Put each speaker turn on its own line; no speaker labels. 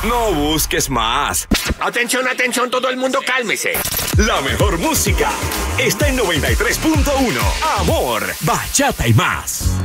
No busques más.
Atención, atención, todo el mundo cálmese.
La mejor música está en 93.1. Amor, bachata y más.